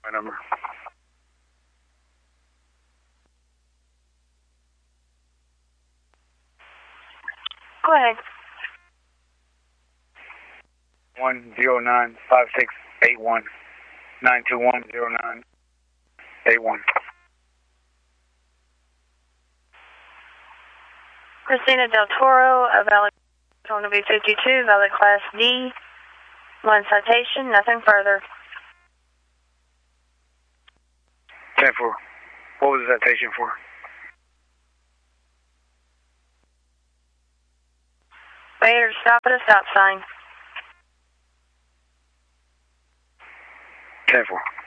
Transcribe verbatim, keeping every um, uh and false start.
My number. Go ahead. One zero nine five six eight one nine two one zero nine eight one. Christina Del Toro of Arizona V fifty-two, valid class D. One citation, nothing further. ten four. What was the citation for? Failure to stop at a stop sign. ten four.